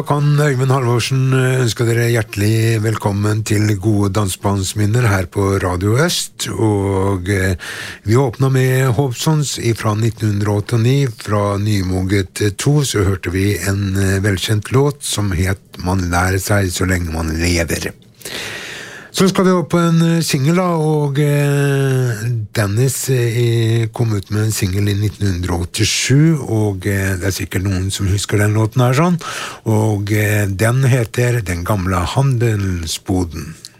Kan Øyvind Halvorsen ønsker dere hjertelig velkommen til gode dansbandsminner her på Radio Øst, og vi åpner med Hobsons fra 1989, fra Nymoget 2, så hørte vi en velkjent låt som het «Man lærer seg så lenge man lever». Så skal vi opp på en single da, og Dennis kom ut med en single i 1987, og det sikkert noen som husker den låten her sånn, og den heter «Den gamle handelsboden».